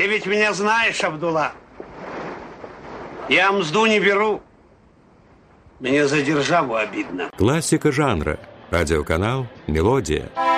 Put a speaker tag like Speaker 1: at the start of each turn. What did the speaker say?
Speaker 1: Ты ведь меня знаешь, Абдулла. Я мзду не беру. Мне за державу обидно.
Speaker 2: Классика жанра. Радиоканал «Мелодия».